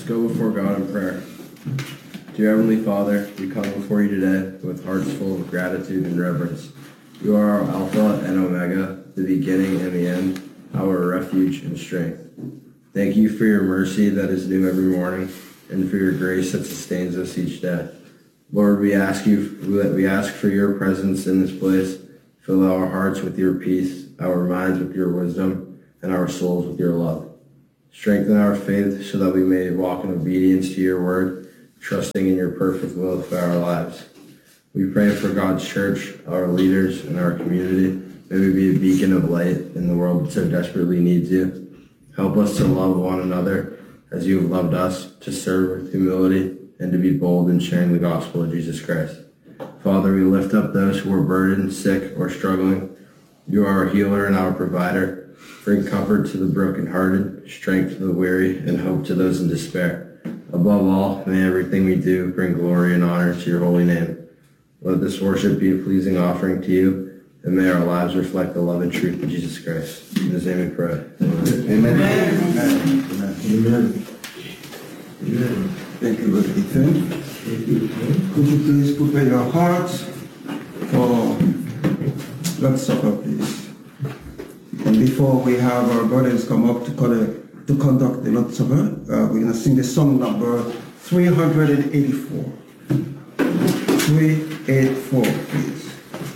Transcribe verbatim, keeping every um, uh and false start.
Let's go before God in prayer. Dear Heavenly Father, we come before you today with hearts full of gratitude and reverence. You are our Alpha and Omega, the beginning and the end, our refuge and strength. Thank you for your mercy that is new every morning and for your grace that sustains us each day. Lord, we ask you, we ask for your presence in this place. Fill our hearts with your peace, our minds with your wisdom, and our souls with your love. Strengthen our faith so that we may walk in obedience to your word, trusting in your perfect will for our lives. We pray for God's church, our leaders, and our community. May we be a beacon of light in the world that so desperately needs you. Help us to love one another as you have loved us, to serve with humility, and to be bold in sharing the gospel of Jesus Christ. Father, we lift up those who are burdened, sick, or struggling. You are our healer and our provider. Bring comfort to the brokenhearted, strength to the weary, and hope to those in despair. Above all, may everything we do bring glory and honor to your holy name. Let this worship be a pleasing offering to you, and may our lives reflect the love and truth of Jesus Christ. In his name we pray. Amen. Amen. Amen. Amen. Amen. Amen. Thank you, Brother Ethan. Could you please prepare your hearts for Lord's Supper, please? And before we have our brothers come up to conduct, to conduct the Lord's Supper, uh, we're going to sing the song number three hundred eighty-four. three eighty-four, please.